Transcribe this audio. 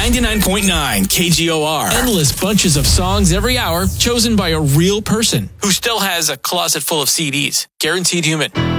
99.9 KGOR. Endless bunches of songs every hour, chosen by a real person who still has a closet full of CDs. Guaranteed Human.